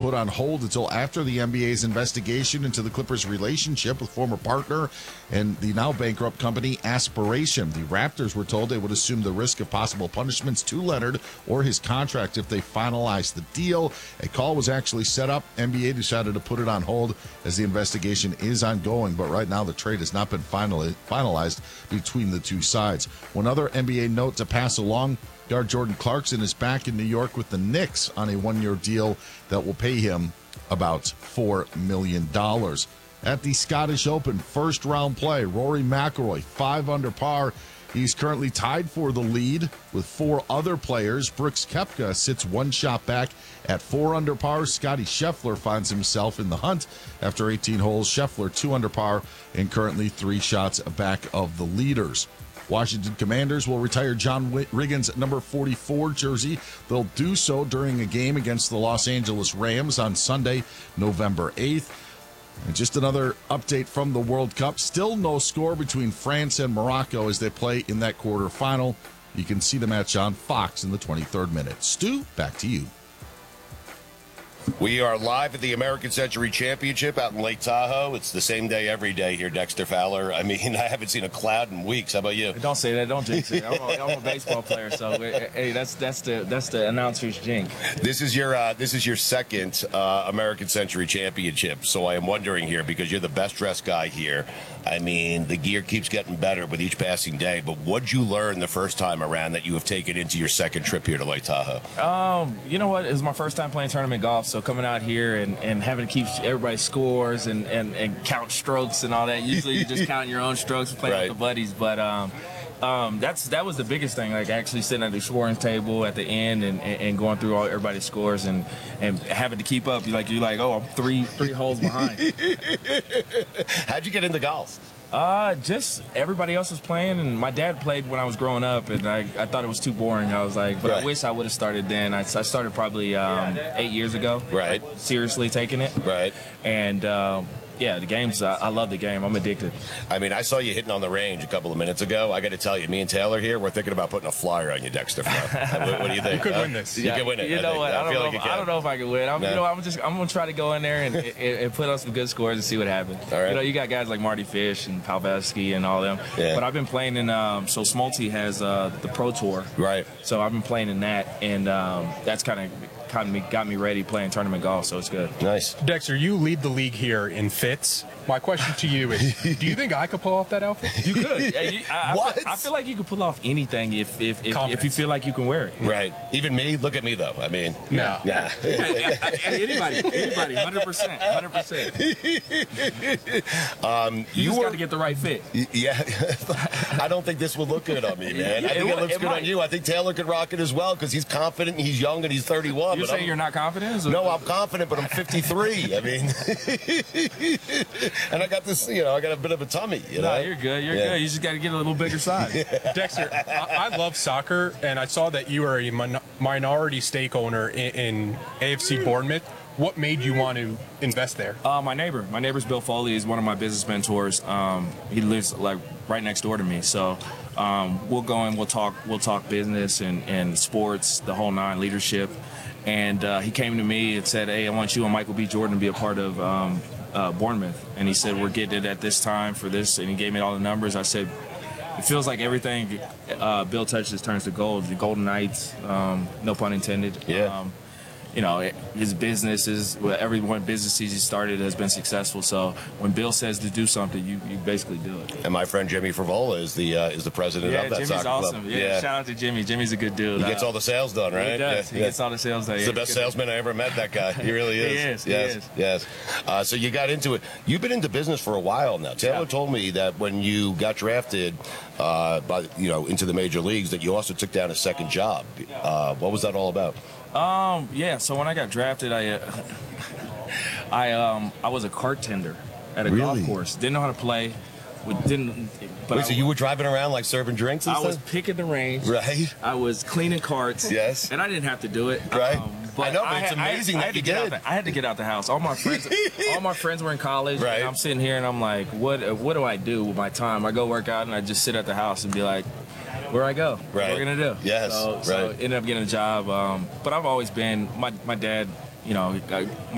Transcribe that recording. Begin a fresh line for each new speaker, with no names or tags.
put on hold until after the NBA's investigation into the Clippers' relationship with former partner and the now bankrupt company Aspiration. The Raptors were told they would assume the risk of possible punishments to Leonard or his contract if they finalized the deal. A call was actually set up. NBA decided to put it on hold as the investigation is ongoing, but right now the trade has not been finalized between the two sides. One other NBA note to pass along: guard Jordan Clarkson is back in New York with the Knicks on a one-year deal that will pay him about $4 million. At the Scottish Open, first-round play, Rory McIlroy, 5 under par. He's currently tied for the lead with 4 other players. Brooks Koepka sits 1 shot back at 4 under par. Scottie Scheffler finds himself in the hunt after 18 holes. Scheffler 2 under par and currently 3 shots back of the leaders. Washington Commanders will retire John Riggins' number 44 jersey. They'll do so during a game against the Los Angeles Rams on Sunday, November 8th. And just another update from the World Cup. Still no score between France and Morocco as they play in that quarterfinal. You can see the match on Fox in the 23rd minute. Stu, back to you.
We are live at the American Century Championship out in Lake Tahoe. It's the same day every day here, Dexter Fowler. I mean, I haven't seen a cloud in weeks. How about you?
Don't say that. Don't jinx it. I'm a baseball player, so hey, that's the announcer's jinx.
This is your second American Century Championship. So I am wondering here, because you're the best dressed guy here. I mean, the gear keeps getting better with each passing day. But what'd you learn the first time around that you have taken into your second trip here to Lake Tahoe?
You know what? It was my first time playing tournament golf, so coming out here and having to keep everybody's scores and count strokes and all that. Usually you just count your own strokes and playing with the buddies, but that was the biggest thing, like actually sitting at the scoring table at the end and going through all everybody's scores and having to keep up. You're like, oh, I'm three holes behind.
How'd you get into golf?
Just everybody else was playing, and my dad played when I was growing up, and I thought it was too boring. I was like, but I wish I would have started then. I started probably 8 years ago.
Right.
Seriously taking it.
Right.
And yeah, the game's, I love the game. I'm addicted.
I mean, I saw you hitting on the range a couple of minutes ago. I got to tell you, me and Taylor here, we're thinking about putting a flyer on you, Dexter. What do you think?
You could win this.
You could win it.
You know what? I don't know if I can win. I'm going to try to go in there and put on some good scores and see what happens.
All right.
You got guys like Marty Fish and Palveski and all them.
Yeah.
But I've been playing in, so Smolty has the Pro Tour.
Right.
So I've been playing in that, and that's kind of got me ready playing tournament golf, so it's good.
Nice.
Dexter, you lead the league here in fits. My question to you is, do you think I could pull off that outfit?
You could.
What?
I feel like you could pull off anything if you feel like you can wear it.
Right. Even me? Look at me, though. I mean,
no.
Yeah.
Anybody, 100%. You just got to get the right fit.
Yeah. I don't think this would look good on me, man. I think it looks good on you. I think Taylor could rock it as well because he's confident and he's young and he's 31.
You're saying you're not confident?
No, I'm confident, but I'm 53. I mean, and I got this, I got a bit of a tummy.
No, you're good. You're good. You just got to get a little bigger size.
Dexter, I love soccer, and I saw that you are a minority stake owner in AFC Bournemouth. What made you want to invest there?
My neighbor's Bill Foley is one of my business mentors. He lives like right next door to me, so we'll go and we'll talk business and sports, the whole nine, leadership. And he came to me and said, "Hey, I want you and Michael B. Jordan to be a part of Bournemouth." And he said, "We're getting it at this time for this." And he gave me all the numbers. I said, "It feels like everything Bill touches turns to gold." The Golden Knights, no pun intended.
Yeah.
His businesses, every one business he started has been successful. So when Bill says to do something, you basically do it.
And my friend Jimmy Favola is the president of that
Jimmy's
soccer
awesome.
club.
Yeah, shout out to Jimmy. Jimmy's a good dude.
He gets all the sales done, right?
He does. He gets all the sales done.
He's the best salesman I ever met, that guy. He really is.
He is.
Yes. So you got into it. You've been into business for a while now. Taylor told me that when you got drafted into the major leagues, that you also took down a second job. What was that all about?
So when I got drafted, I was a cart tender at a golf course. Didn't know how to play.
So you were driving around like serving drinks and
stuff? I
stuff?
was picking the range.
Right.
I was cleaning carts.
Yes.
And I didn't have to do it.
Right.
But
I know, but it's amazing that you did.
I had to get out the house. All my friends were in college.
Right.
And I'm sitting here and I'm like, what do I do with my time? I go work out and I just sit at the house and be like, where I go?
Right.
What we're gonna do?
Yes.
So ended up getting a job. But I've always been my dad.